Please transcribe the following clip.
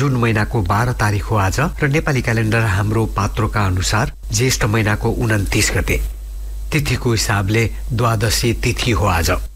जुन महिनाको 12 तारिक हो आज र नेपाली क्यालेन्डर हाम्रो पात्रोका अनुसार ज्येष्ठ महिनाको 29 गते। तिथिको हिसाबले द्वादशी तिथि हो आज।